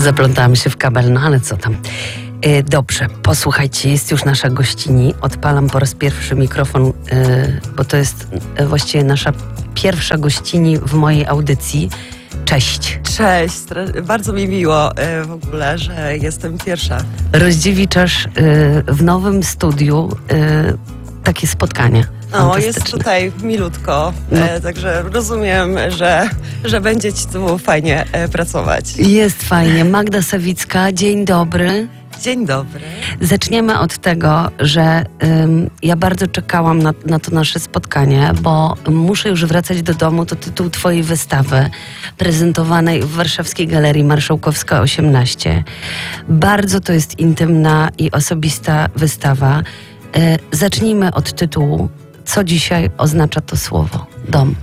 Zaplątałam się w kabel, no ale co tam. Dobrze, posłuchajcie, jest już nasza gościni. Odpalam po raz pierwszy mikrofon, bo to jest właściwie nasza pierwsza gościni w mojej audycji. Cześć. Cześć, bardzo mi miło w ogóle, że jestem pierwsza. Rozdziewiczasz w nowym studiu takie spotkanie. No, jest tutaj milutko, także rozumiem, że będzie ci tu fajnie pracować. Jest fajnie. Magda Sawicka, dzień dobry. Dzień dobry. Zaczniemy od tego, że ja bardzo czekałam na to nasze spotkanie, bo muszę już wracać do domu. To tytuł twojej wystawy prezentowanej w warszawskiej Galerii Marszałkowska 18. Bardzo to jest intymna i osobista wystawa. Zacznijmy od tytułu. Co dzisiaj oznacza to słowo? Dom.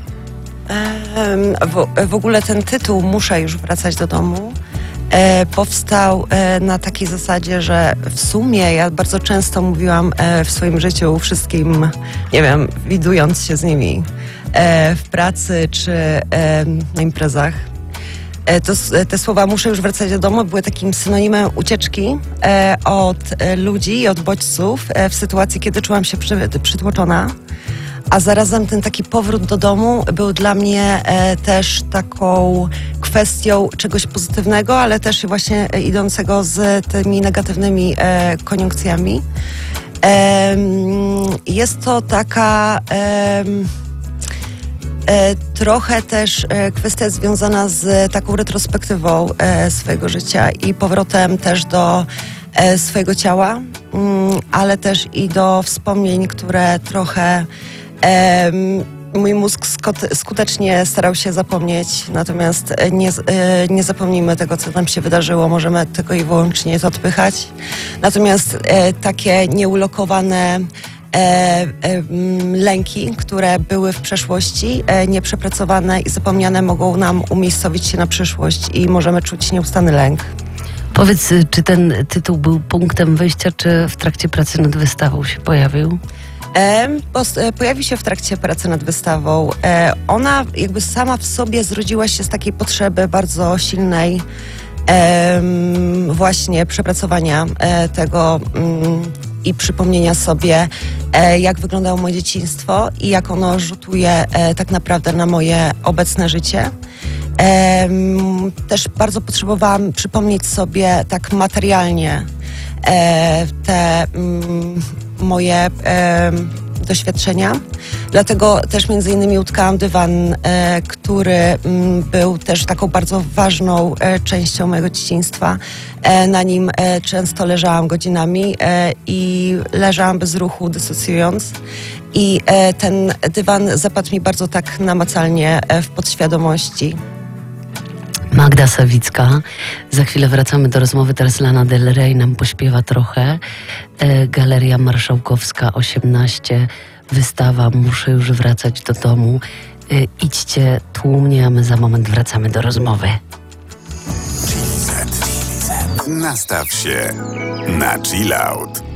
W ogóle ten tytuł Muszę już wracać do domu powstał na takiej zasadzie, że w sumie ja bardzo często mówiłam w swoim życiu wszystkim, nie wiem, widując się z nimi w pracy czy na imprezach. Te słowa muszę już wracać do domu były takim synonimem ucieczki od ludzi i od bodźców w sytuacji, kiedy czułam się przytłoczona. A zarazem ten taki powrót do domu był dla mnie też taką kwestią czegoś pozytywnego, ale też właśnie idącego z tymi negatywnymi koniunkcjami. Jest to taka trochę też kwestia związana z taką retrospektywą swojego życia i powrotem też do swojego ciała, ale też i do wspomnień, które trochę mój mózg skutecznie starał się zapomnieć, natomiast nie zapomnijmy tego, co nam się wydarzyło, możemy tylko i wyłącznie to odpychać. Natomiast takie nieulokowane lęki, które były w przeszłości, nieprzepracowane i zapomniane, mogą nam umiejscowić się na przyszłość i możemy czuć nieustanny lęk. Powiedz, czy ten tytuł był punktem wyjścia, czy w trakcie pracy nad wystawą się pojawił? Pojawi się w trakcie pracy nad wystawą. Ona jakby sama w sobie zrodziła się z takiej potrzeby bardzo silnej właśnie przepracowania tego i przypomnienia sobie, jak wyglądało moje dzieciństwo i jak ono rzutuje tak naprawdę na moje obecne życie. Też bardzo potrzebowałam przypomnieć sobie tak materialnie te moje doświadczenia. Dlatego też między innymi utkałam dywan, który był też taką bardzo ważną częścią mojego dzieciństwa. Na nim często leżałam godzinami i leżałam bez ruchu, dysocjując. I ten dywan zapadł mi bardzo tak namacalnie w podświadomości. Magda Sawicka. Za chwilę wracamy do rozmowy. Teraz Lana Del Rey nam pośpiewa trochę. Galeria Marszałkowska 18. Wystawa Muszę już wracać do domu. Idźcie tłumnie, a my za moment wracamy do rozmowy. Nastaw się na chill out.